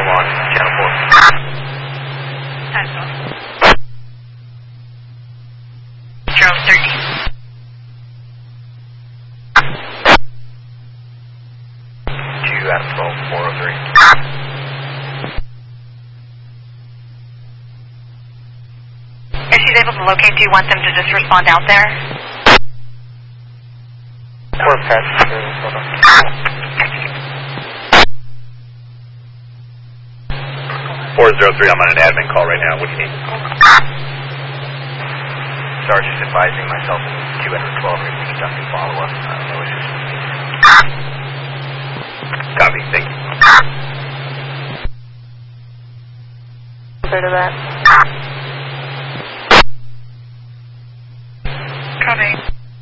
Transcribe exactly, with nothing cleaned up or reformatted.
twelve on channel four. Time twelve. Charles thirteen. two out of twelve, four oh three. If she's able to locate, do you want them to just respond out there? Or patch, hold on. four oh three, I'm on an admin call right now. What do you need? Sarge is advising myself and two out of twelve are going to be conducting follow-up. Uh, no issues. Copy, thank you. Clear to that.